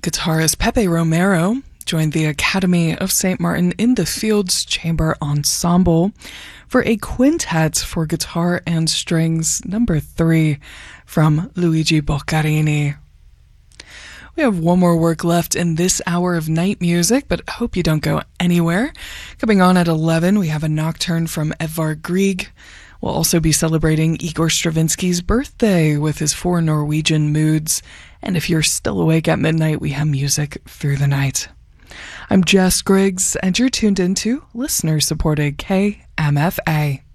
Guitarist Pepe Romero joined the Academy of St. Martin in the Fields Chamber Ensemble for a quintet for guitar and strings, number 3, from Luigi Boccarini. We have one more work left in this hour of night music, but hope you don't go anywhere. Coming on at 11, we have a nocturne from Edvard Grieg. We'll also be celebrating Igor Stravinsky's birthday with his 4 Norwegian moods. And if you're still awake at midnight, we have music through the night. I'm Jess Griggs, and you're tuned into listener-supported KMFA.